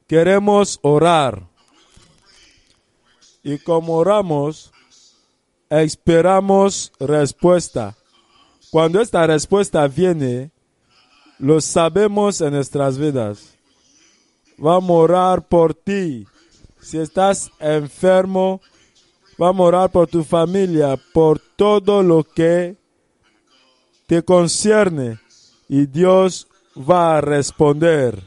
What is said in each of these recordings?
queremos orar. Y como oramos, esperamos respuesta. Cuando esta respuesta viene, lo sabemos en nuestras vidas. Vamos a orar por ti. Si estás enfermo, vamos a orar por tu familia, por todo lo que te concierne. Y Dios va a responder.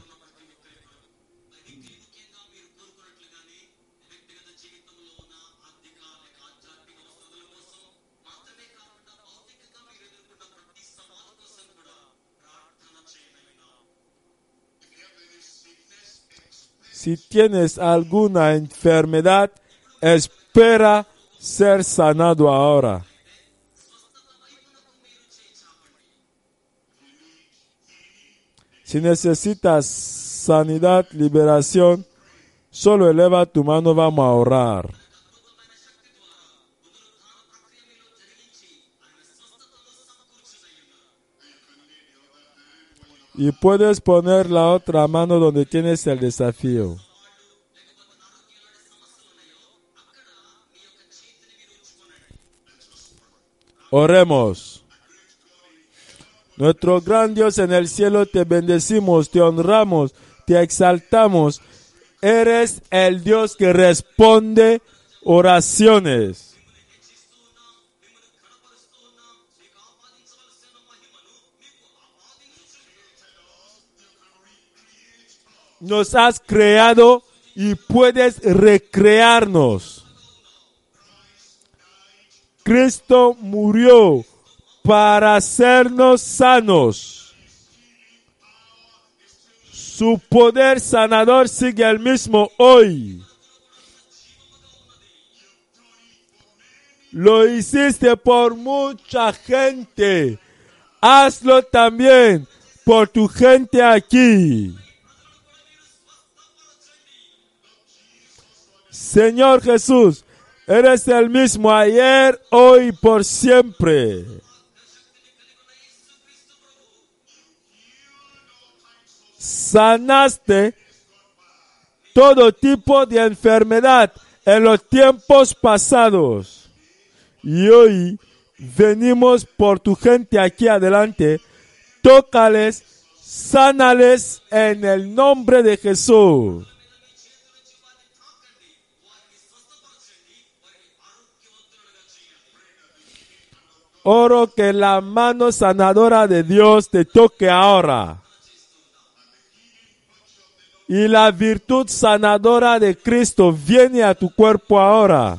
Si tienes alguna enfermedad, espera ser sanado ahora. Si necesitas sanidad, liberación, solo eleva tu mano, vamos a orar. Y puedes poner la otra mano donde tienes el desafío. Oremos. Nuestro gran Dios en el cielo, te bendecimos, te honramos, te exaltamos. Eres el Dios que responde oraciones. Nos has creado y puedes recrearnos. Cristo murió para hacernos sanos. Su poder sanador sigue el mismo hoy. Lo hiciste por mucha gente. Hazlo también por tu gente aquí. Señor Jesús, eres el mismo ayer, hoy y por siempre. Sanaste todo tipo de enfermedad en los tiempos pasados. Y hoy venimos por tu gente aquí adelante. Tócales, sánales en el nombre de Jesús. Oro que la mano sanadora de Dios te toque ahora. Y la virtud sanadora de Cristo viene a tu cuerpo ahora.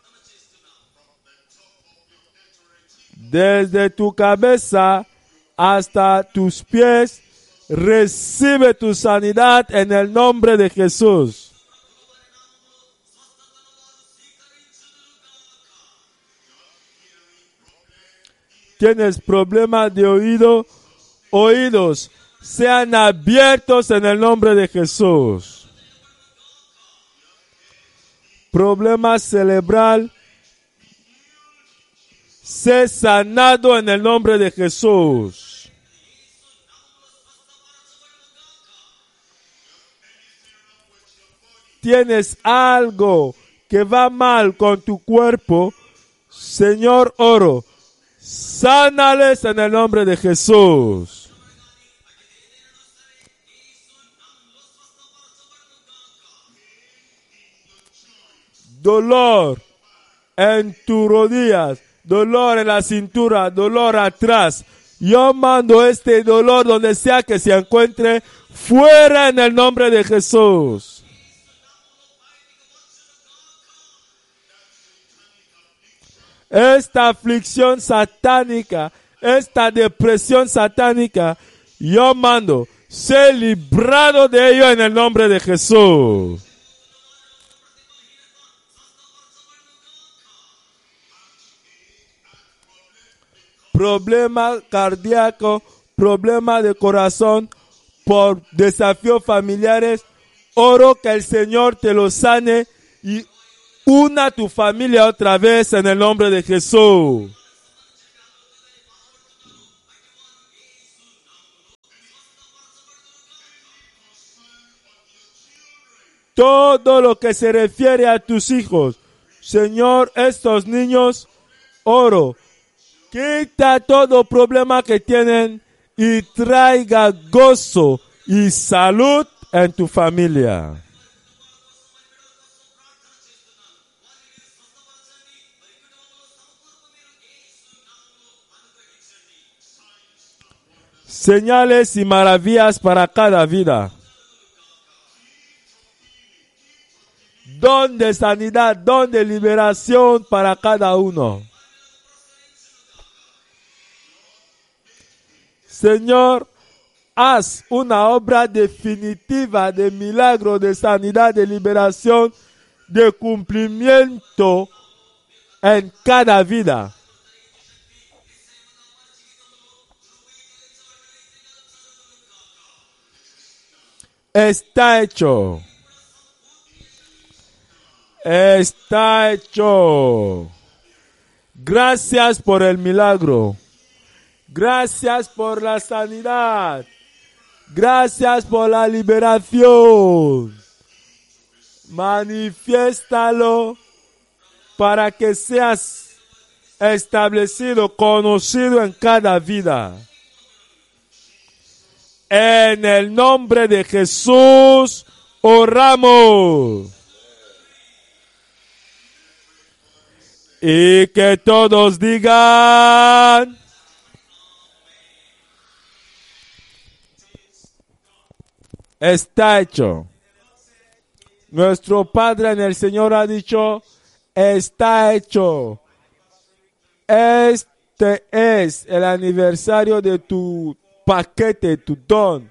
Desde tu cabeza hasta tus pies, recibe tu sanidad en el nombre de Jesús. Tienes problemas de oídos sean abiertos en el nombre de Jesús. Problema cerebral, sé sanado en el nombre de Jesús. Tienes algo que va mal con tu cuerpo, Señor, oro, sánales en el nombre de Jesús. Dolor en tus rodillas, dolor en la cintura, dolor atrás. Yo mando este dolor donde sea que se encuentre, fuera en el nombre de Jesús. Esta aflicción satánica, esta depresión satánica, yo mando, sé librado de ello en el nombre de Jesús. Problema cardíaco, problema de corazón, por desafíos familiares, oro que el Señor te lo sane y una tu familia otra vez en el nombre de Jesús. todo lo que se refiere a tus hijos. Señor, estos niños, oro, quita todo problema que tienen y traiga gozo y salud en tu familia. Señales y maravillas para cada vida. Don de sanidad, don de liberación para cada uno. Señor, haz una obra definitiva de milagro, de sanidad, de liberación, de cumplimiento en cada vida. Está hecho. Está hecho. Gracias por el milagro. Gracias por la sanidad. Gracias por la liberación. Manifiéstalo para que seas establecido, conocido en cada vida. En el nombre de Jesús oramos. Y que todos digan: está hecho. Nuestro Padre en el Señor ha dicho: está hecho. Este es el aniversario de tu paquete, tu don.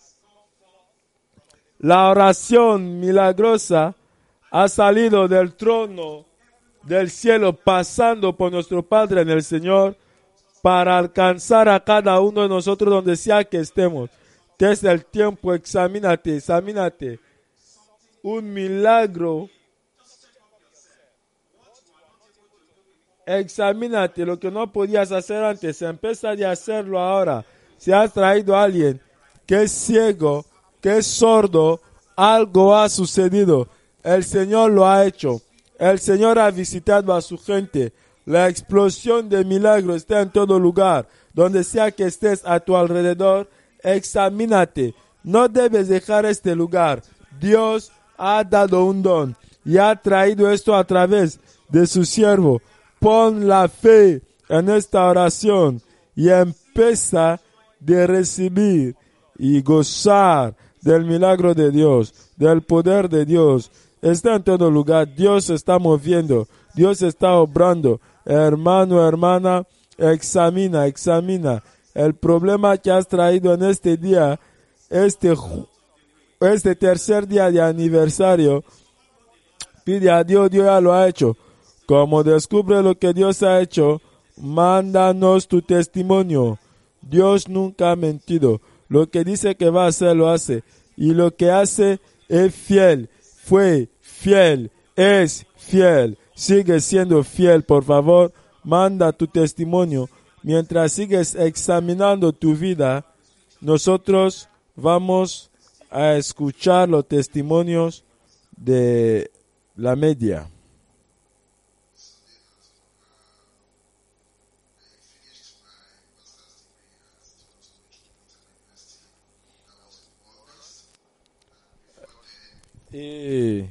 La oración milagrosa ha salido del trono del cielo, pasando por nuestro Padre en el Señor, para alcanzar a cada uno de nosotros donde sea que estemos. Desde el tiempo, examínate. Un milagro. Examínate lo que no podías hacer antes. Empieza a hacerlo ahora. Si has traído a alguien que es ciego, que es sordo, algo ha sucedido. El Señor lo ha hecho. El Señor ha visitado a su gente. La explosión de milagros está en todo lugar. Donde sea que estés a tu alrededor, examínate. No debes dejar este lugar. Dios ha dado un don y ha traído esto a través de su siervo. Pon la fe en esta oración y empieza de recibir y gozar del milagro de Dios, del poder de Dios. Está en todo lugar. Dios se está moviendo. Dios está obrando. Hermano, hermana, examina el problema que has traído en este día, este tercer día de aniversario. Pide a Dios, Dios ya lo ha hecho. Como descubre lo que Dios ha hecho, mándanos tu testimonio. Dios nunca ha mentido. Lo que dice que va a hacer, lo hace. Y lo que hace es fiel. Fue fiel. Es fiel. Sigue siendo fiel, por favor. Manda tu testimonio. Mientras sigues examinando tu vida, nosotros vamos a escuchar los testimonios de la media. Y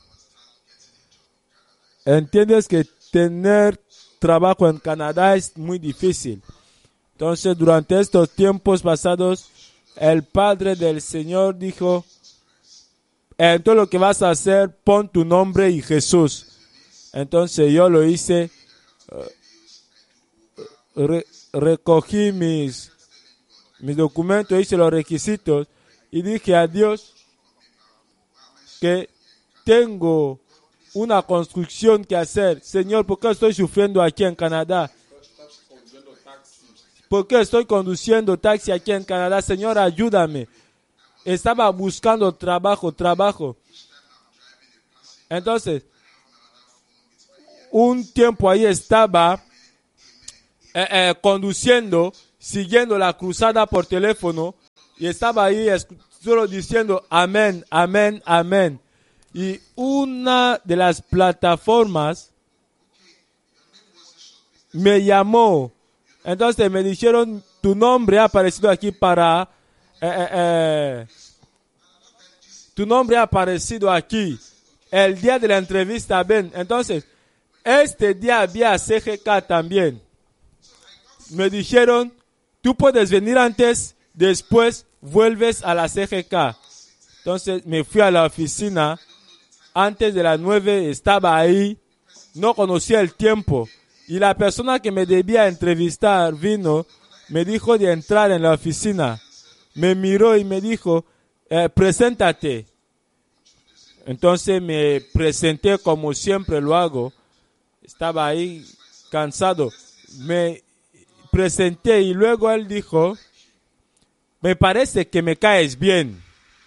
entiendes que tener trabajo en Canadá es muy difícil. Entonces, durante estos tiempos pasados, el Padre del Señor dijo: en todo lo que vas a hacer, pon tu nombre y Jesús. Entonces yo lo hice, recogí mis documentos, hice los requisitos y dije a Dios que tengo una construcción que hacer. Señor, ¿por qué estoy sufriendo aquí en Canadá? ¿Por qué estoy conduciendo taxi aquí en Canadá? Señor, ayúdame. Estaba buscando trabajo. Entonces, un tiempo ahí estaba conduciendo, siguiendo la cruzada por teléfono, y estaba ahí solo diciendo amén, amén, amén. Y una de las plataformas me llamó. Entonces me dijeron, tu nombre ha aparecido aquí para... tu nombre ha aparecido aquí. El día de la entrevista, ven. Entonces, este día había CGK también. Me dijeron, tú puedes venir antes, después vuelves a la CGK. Entonces me fui a la oficina. Antes de las 9 estaba ahí. No conocía el tiempo. Y la persona que me debía entrevistar vino. Me dijo de entrar en la oficina. Me miró y me dijo, preséntate. Entonces me presenté como siempre lo hago. Estaba ahí cansado. Me presenté y luego él dijo, me parece que me caes bien.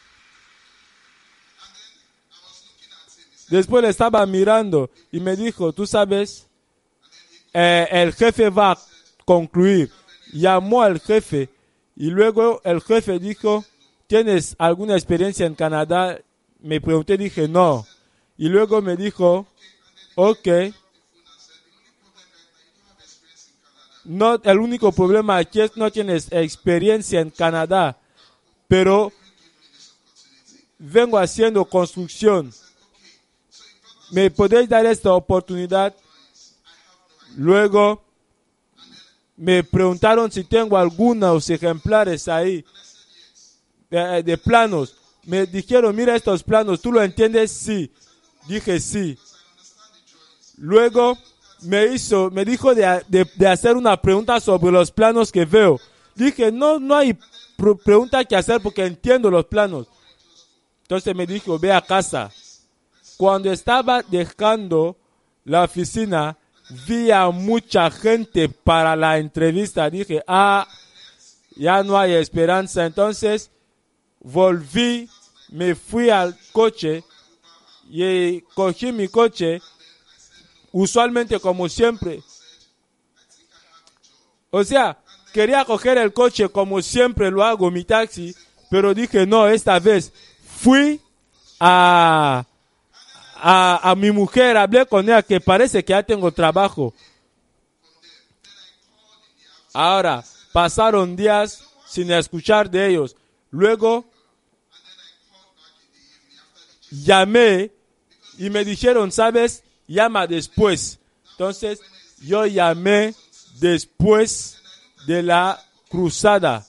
Después le estaba mirando y me dijo, tú sabes, el jefe va a concluir. Llamó al jefe y luego el jefe dijo, ¿tienes alguna experiencia en Canadá? Me pregunté, dije, no. Y luego me dijo, ok. No, el único problema aquí es que no tienes experiencia en Canadá, pero vengo haciendo construcción. ¿Me podéis dar esta oportunidad? Luego me preguntaron si tengo algunos ejemplares ahí de planos. Me dijeron, mira estos planos, ¿tú lo entiendes? Sí. Dije sí. Luego me dijo de hacer una pregunta sobre los planos que veo. Dije, no hay pregunta que hacer porque entiendo los planos. Entonces me dijo, ve a casa. Cuando estaba dejando la oficina, vi a mucha gente para la entrevista. Dije, ya no hay esperanza. Entonces volví, me fui al coche y cogí mi coche, usualmente como siempre. O sea, quería coger el coche como siempre lo hago, mi taxi, pero dije, no, esta vez fui a mi mujer, hablé con ella que parece que ya tengo trabajo. Ahora, pasaron días sin escuchar de ellos. Luego, llamé y me dijeron, ¿sabes? Llama después. Entonces, yo llamé después de la cruzada.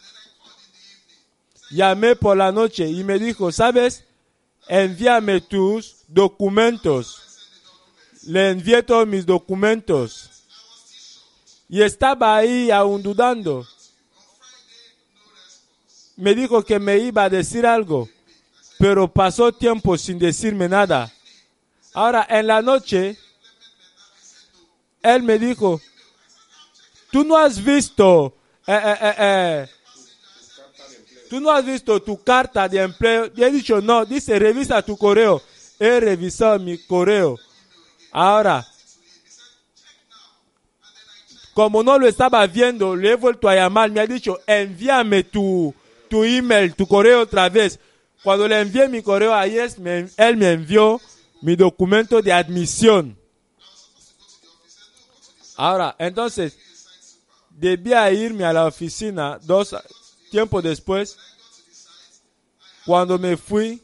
Llamé por la noche y me dijo, ¿sabes? Envíame tus documentos. Le envié todos mis documentos. Y estaba ahí aún dudando. Me dijo que me iba a decir algo, pero pasó tiempo sin decirme nada. Ahora, en la noche, él me dijo, tú no has visto tu carta de empleo. Y he dicho, no, dice, revisa tu correo. He revisado mi correo. Ahora, como no lo estaba viendo, le he vuelto a llamar. Me ha dicho, envíame tu email, tu correo otra vez. Cuando le envié mi correo ayer, él me envió mi documento de admisión. Ahora, entonces, debía irme a la oficina tiempo después. Cuando me fui,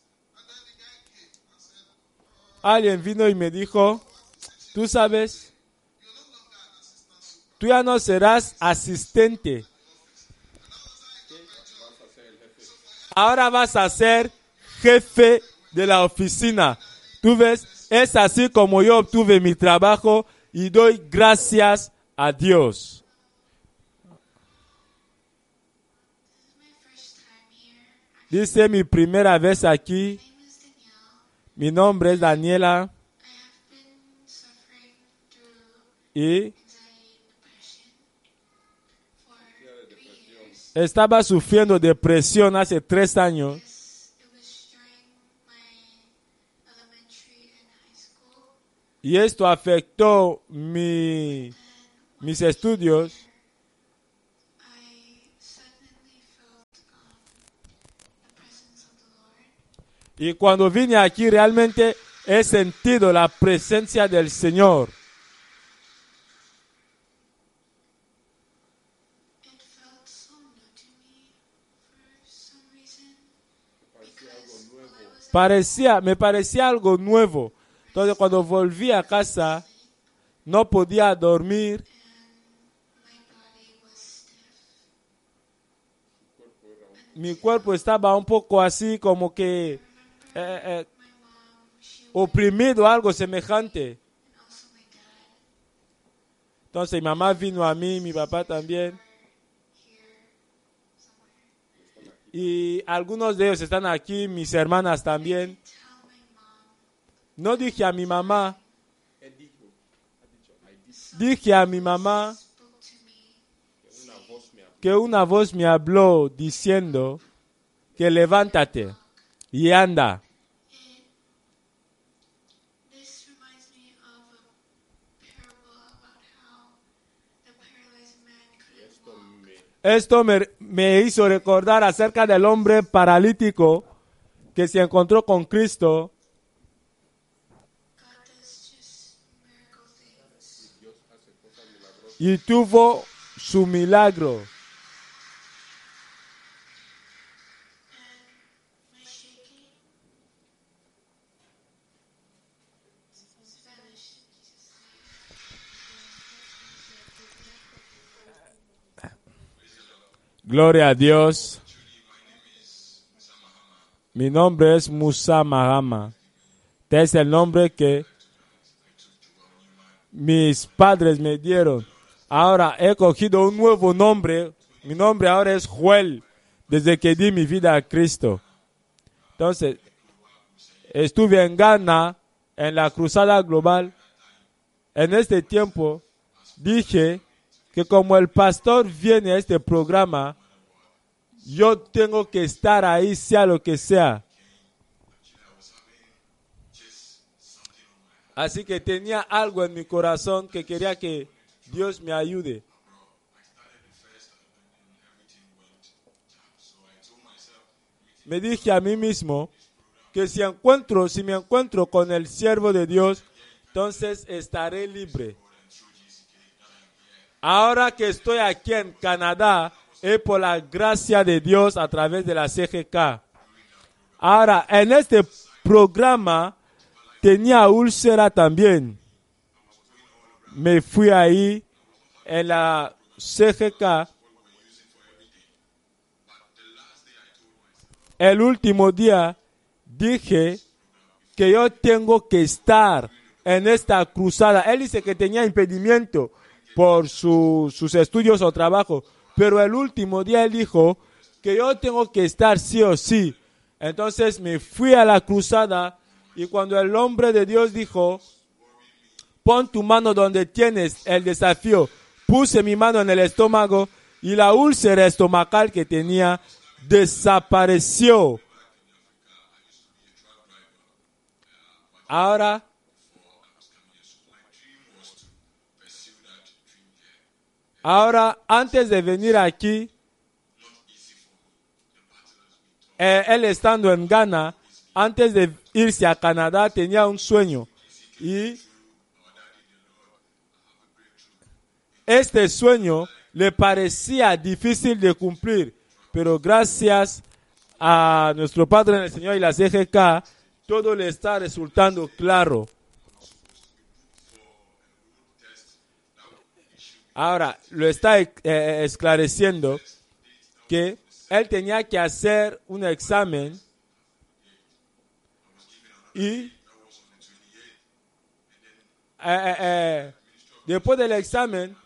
alguien vino y me dijo, tú sabes, tú ya no serás asistente. Ahora vas a ser jefe de la oficina. Tú ves, es así como yo obtuve mi trabajo y doy gracias a Dios. Dice mi primera vez aquí. Mi nombre es Daniela. Y estaba sufriendo depresión hace 3 años. Y esto afectó mis estudios. Y cuando vine aquí realmente he sentido la presencia del Señor. It felt so new to me for some reason. Because while I was Me parecía algo nuevo. Entonces cuando volví a casa no podía dormir. my body was stiff. Mi cuerpo estaba un poco así como que My mom, she oprimido, algo semejante. and also my dad Entonces mi mamá vino a mí, mi papá también. here somewhere. Y algunos de ellos están aquí, mis hermanas también. Tell my mom No dije a mi mamá. Dije a mi mamá spoke to me que una voz me habló diciendo que levántate y anda. This reminds me of a parable about how the paralyzed man couldn't walk. Esto me hizo recordar acerca del hombre paralítico que se encontró con Cristo God does just miracle things. y tuvo su milagro. My shaking Spanish. Gloria a Dios. Mi nombre es Musa Mahama. Este es el nombre que mis padres me dieron. Ahora he cogido un nuevo nombre. Mi nombre ahora es Joel, desde que di mi vida a Cristo. Entonces, estuve en Ghana, en la Cruzada Global. En este tiempo, dije que como el pastor viene a este programa, yo tengo que estar ahí, sea lo que sea. Así que tenía algo en mi corazón que quería que Dios me ayude. Me dije a mí mismo que si me encuentro con el siervo de Dios, entonces estaré libre. Ahora que estoy aquí en Canadá, es por la gracia de Dios a través de la CGK. Ahora, en este programa tenía úlcera también. Me fui ahí en la CGK. El último día dije que yo tengo que estar en esta cruzada. Él dice que tenía impedimento por sus estudios o trabajo, pero el último día él dijo que yo tengo que estar sí o sí. Entonces me fui a la cruzada y cuando el hombre de Dios dijo, pon tu mano donde tienes el desafío, puse mi mano en el estómago y la úlcera estomacal que tenía desapareció. Ahora, antes de venir aquí, él estando en Ghana, antes de irse a Canadá, tenía un sueño. Y este sueño le parecía difícil de cumplir, pero gracias a nuestro Padre en el Señor y la CGK, todo le está resultando claro. Ahora, lo está esclareciendo que él tenía que hacer un examen y después del examen,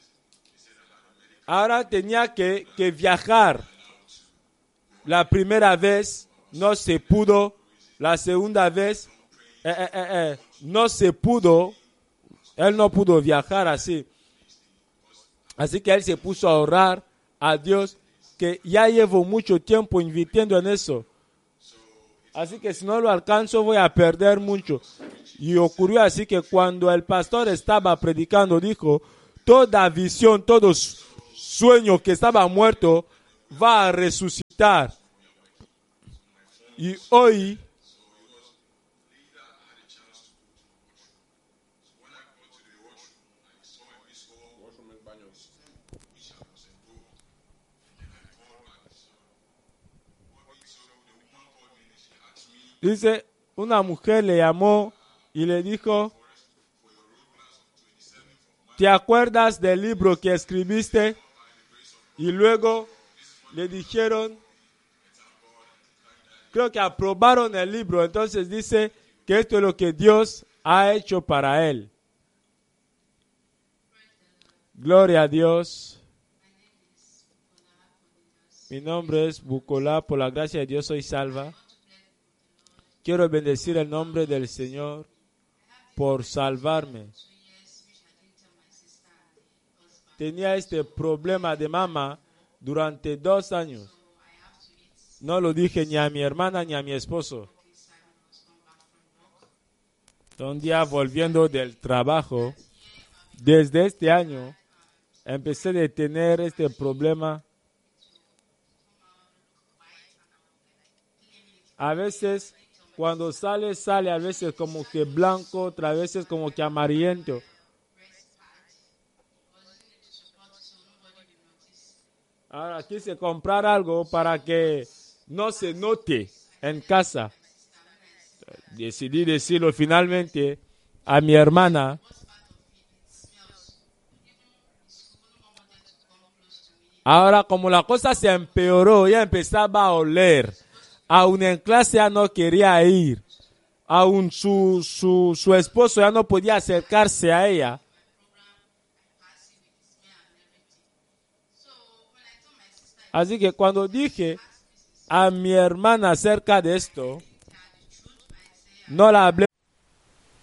ahora tenía que viajar. La primera vez no se pudo, la segunda vez no se pudo, él no pudo viajar así. Así que él se puso a orar a Dios, que ya llevo mucho tiempo invirtiendo en eso. Así que si no lo alcanzo voy a perder mucho. Y ocurrió así que cuando el pastor estaba predicando, dijo, toda visión, todo sueño que estaba muerto va a resucitar. Y hoy Dice, una mujer le llamó y le dijo, ¿te acuerdas del libro que escribiste? Y luego le dijeron, creo que aprobaron el libro. Entonces dice que esto es lo que Dios ha hecho para él. Gloria a Dios. Mi nombre es Bukola. Por la gracia de Dios soy salva. Quiero bendecir el nombre del Señor por salvarme. Tenía este problema de mama durante 2 años. No lo dije ni a mi hermana ni a mi esposo. Un día volviendo del trabajo, desde este año, empecé a tener este problema. A veces, cuando sale a veces como que blanco, otras veces como que amarillento. Ahora quise comprar algo para que no se note en casa. Decidí decirlo finalmente a mi hermana. Ahora, como la cosa se empeoró, ya empezaba a oler. Aún en clase ya no quería ir. Aún su esposo ya no podía acercarse a ella. Así que cuando dije a mi hermana acerca de esto, no la hablé